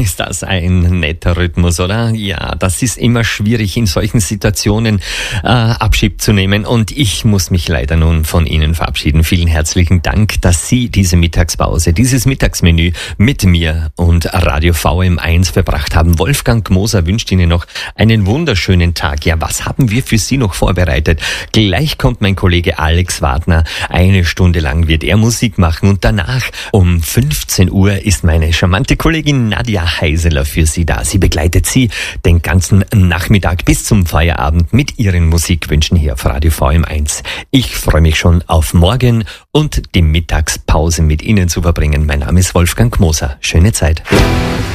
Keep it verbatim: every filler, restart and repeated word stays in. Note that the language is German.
Ist das ein netter Rhythmus, oder? Ja, das ist immer schwierig, in solchen Situationen äh, Abschied zu nehmen. Und ich muss mich leider nun von Ihnen verabschieden. Vielen herzlichen Dank, dass Sie diese Mittagspause, dieses Mittagsmenü mit mir und Radio V M eins verbracht haben. Wolfgang Moser wünscht Ihnen noch einen wunderschönen Tag. Ja, was haben wir für Sie noch vorbereitet? Gleich kommt mein Kollege Alex Wagner. Eine Stunde lang wird er Musik machen und danach um fünfzehn Uhr ist meine charmante Kollegin Nadja Heiseler für Sie da. Sie begleitet Sie den ganzen Nachmittag bis zum Feierabend mit Ihren Musikwünschen hier auf Radio V M eins. Ich freue mich schon auf morgen und die Mittagspause mit Ihnen zu verbringen. Mein Name ist Wolfgang Moser. Schöne Zeit.